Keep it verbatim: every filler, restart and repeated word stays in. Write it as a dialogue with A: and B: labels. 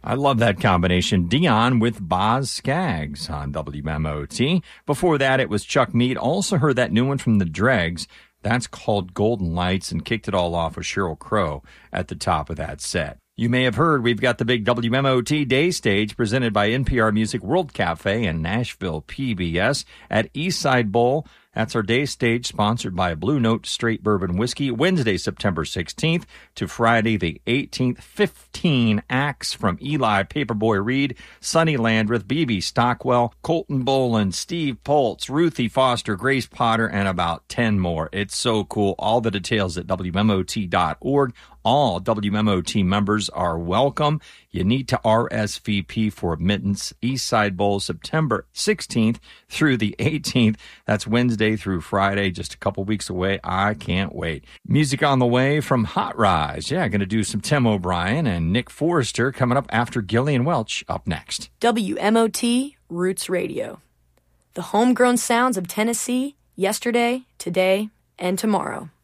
A: I love that combination. Dion with Boz Scaggs on W M O T. Before that, it was Chuck Mead. Also heard that new one from the Dregs. That's called Golden Lights, and kicked it all off with Sheryl Crow at the top of that set. You may have heard we've got the big W M O T Day Stage presented by N P R Music World Cafe and Nashville P B S at Eastside Bowl. That's our day stage, sponsored by Blue Note Straight Bourbon Whiskey. Wednesday, September sixteenth to Friday the eighteenth. fifteen acts from Eli Paperboy Reed, Sonny Landreth, B B Stockwell, Colton Boland, Steve Poltz, Ruthie Foster, Grace Potter, and about ten more. It's so cool. All the details at W M O T dot org. All W M O T members are welcome. You need to R S V P for admittance. Eastside Bowl, September sixteenth through the eighteenth. That's Wednesday through Friday, just a couple weeks away. I can't wait. Music on the way from Hot Rise. Yeah, going to do some Tim O'Brien and Nick Forrester coming up after Gillian Welch up next.
B: W M O T Roots Radio. The homegrown sounds of Tennessee, yesterday, today, and tomorrow.